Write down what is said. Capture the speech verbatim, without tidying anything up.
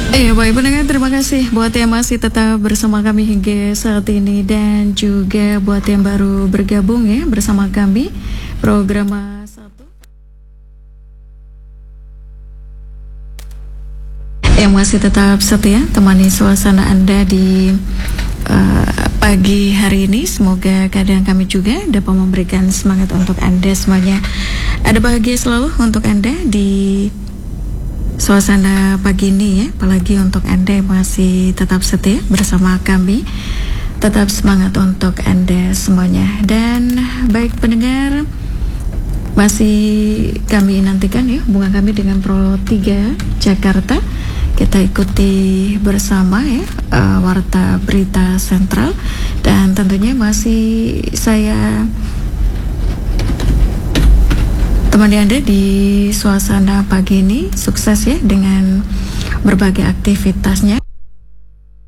Iya baik pendengar, terima kasih buat yang masih tetap bersama kami hingga saat ini, dan juga buat yang baru bergabung ya bersama kami program satu yang masih tetap setia temani suasana Anda di uh, pagi hari ini. Semoga keadaan kami juga dapat memberikan semangat untuk Anda semuanya. Ada bahagia selalu untuk Anda di suasana pagi ini ya, apalagi untuk Anda yang masih tetap setia bersama kami. Tetap semangat untuk Anda semuanya. Dan baik pendengar, masih kami nantikan ya hubungan kami dengan Pro tiga Jakarta. Kita ikuti bersama ya uh, Warta Berita Sentral, dan tentunya masih saya temani Anda di suasana pagi ini. Sukses ya dengan berbagai aktivitasnya.